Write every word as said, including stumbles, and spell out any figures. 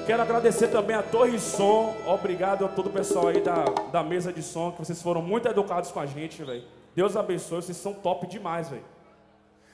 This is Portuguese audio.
quero agradecer também a Torre Som. Obrigado a todo o pessoal aí da, da mesa de som, que vocês foram muito educados com a gente, velho. Deus abençoe, vocês são top demais, velho.